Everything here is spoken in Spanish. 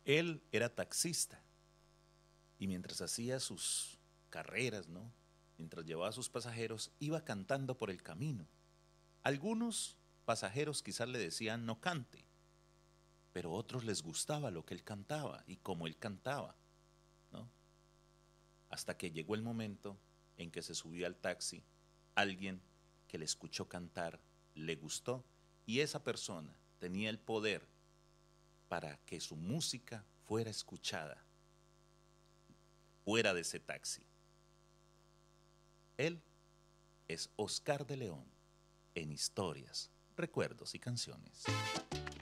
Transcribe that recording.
Él era taxista y mientras hacía sus carreras, ¿no? Mientras llevaba a sus pasajeros, iba cantando por el camino. Algunos pasajeros quizás le decían no cante, pero a otros les gustaba lo que él cantaba y cómo él cantaba, ¿no? Hasta que llegó el momento en que se subió al taxi alguien que le escuchó cantar, le gustó y esa persona tenía el poder para que su música fuera escuchada fuera de ese taxi. Él es Oscar de León en historias, recuerdos y canciones.